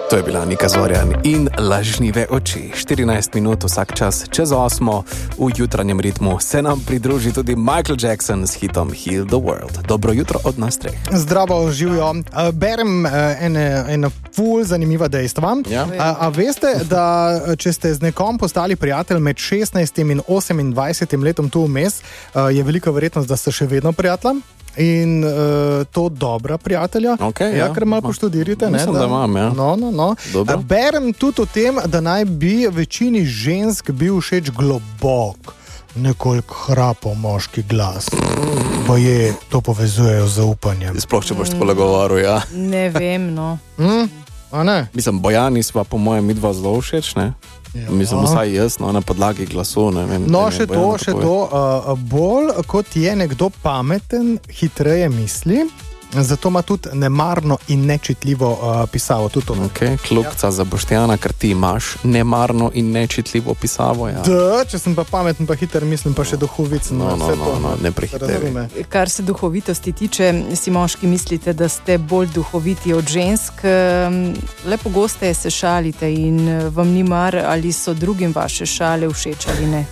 To je bila Nika Zorjan in Lažnive oči. 14 minut vsak čas čez 8. V jutranjem ritmu se nam pridruži tudi Michael Jackson s hitom Heal the World. Dobro jutro od nas treh. Zdravo, živijo. Berem ena ful zanimiva dejstva. Ja. A veste, da če ste z nekom postali prijatelj med 16 in 28 letom tu vmes, je velika verjetnost, da ste še vedno prijatelj? In to dobra prijatelja. Okay, ja, ker malo poštudirite. Mislim, da imam, ja. No. Berem tudi o tem, da naj bi večini žensk bil všeč globok, nekoliko hrapo moški glas. Pa je, to povezujejo z zaupanjem. Sploh, če boš tako govoril, ja. Ne vem, no. A ne? Mislim, Bojani sva po mojem midva zelo všeč, ne? Ja. Mislim, vsaj jaz, no, na podlagi glasu, ne vem. No, še to. Bolj kot je nekdo pameten, hitreje misli, zato ima tudi nemarno in nečitljivo pisavo. Ok, klukca za Boštjana, ker ti imaš nemarno in nečitljivo pisavo, ja. Da, če sem pa pameten, pa hiter mislim, pa še duhovic. No, ne prehitevi. Kar se duhovitosti tiče, si moški mislite, da ste bolj duhoviti od žensk. Le pogosteje se šalite in vam ni mar, ali so drugim vaše šale všeč ali ne.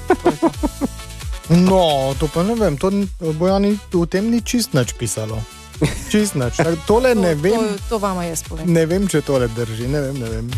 No, to pa ne vem, to Bojani v tem ni čist nič pisalo. Čist nič. Tole ne vem. To vama jaz povem. Ne vem, če tole drži, ne vem.